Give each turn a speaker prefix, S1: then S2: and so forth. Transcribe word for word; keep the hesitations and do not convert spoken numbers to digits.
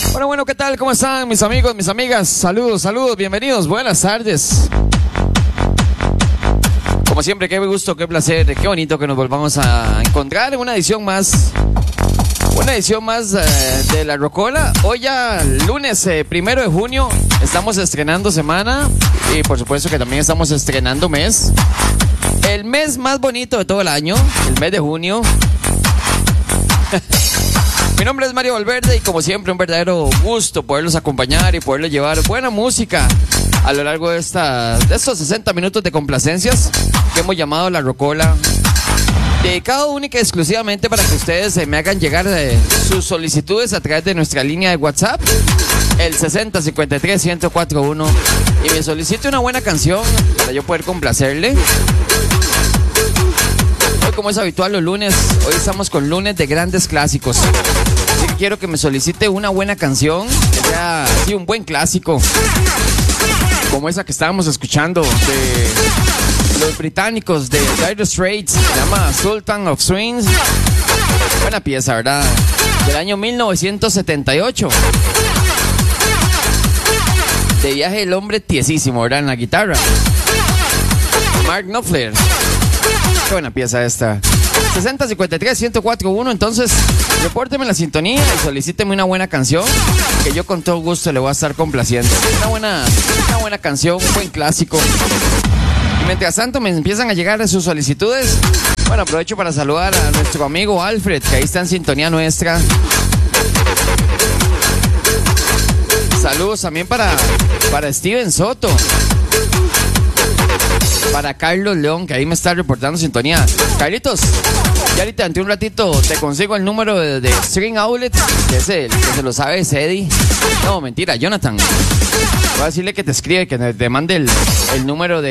S1: Bueno, bueno, ¿qué tal? ¿Cómo están mis amigos, mis amigas? Saludos, saludos, bienvenidos, buenas tardes. Como siempre, qué gusto, qué placer, qué bonito que nos volvamos a encontrar en una edición más, una edición más eh, de La Rocola. Hoy ya lunes eh, primero de junio, estamos estrenando semana y por supuesto que también estamos estrenando mes. El mes más bonito de todo el año, el mes de junio. Mi nombre es Mario Valverde y como siempre un verdadero gusto poderlos acompañar y poderles llevar buena música a lo largo de, esta, de estos sesenta minutos de complacencias que hemos llamado La Rocola, dedicado única y exclusivamente para que ustedes eh, me hagan llegar eh, sus solicitudes a través de nuestra línea de WhatsApp, el sesenta cincuenta y tres ciento cuatro uno, y me solicite una buena canción para yo poder complacerle. Hoy, como es habitual los lunes, hoy estamos con lunes de grandes clásicos. Así que quiero que me solicite una buena canción, que sea así un buen clásico, como esa que estábamos escuchando de los británicos de Dire Straits, se llama Sultan of Swings. Buena pieza, ¿verdad? Del año mil novecientos setenta y ocho. De viaje el hombre tiesísimo, ¿verdad? En la guitarra, Mark Knopfler. Qué buena pieza esta. sesenta cincuenta y tres ciento cuatro uno. Entonces, repórteme la sintonía y solicíteme una buena canción que yo con todo gusto le voy a estar complaciendo. Una buena, una buena canción, un buen clásico. Y mientras tanto me empiezan a llegar sus solicitudes. Bueno, aprovecho para saludar a nuestro amigo Alfred, que ahí está en sintonía nuestra. Saludos también para, para Steven Soto. Para Carlos León, que ahí me está reportando sintonía. Carlitos, ya ahorita ante un ratito te consigo el número de, de String Outlet, que es el que se lo sabe, es Eddie. No, mentira, Jonathan. Voy a decirle que te escribe, que te mande el, el número de